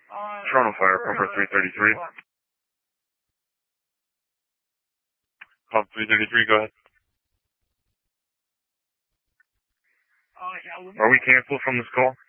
Toronto Fire, Pumper 333. Pump 333, go ahead. Are we canceled from this call?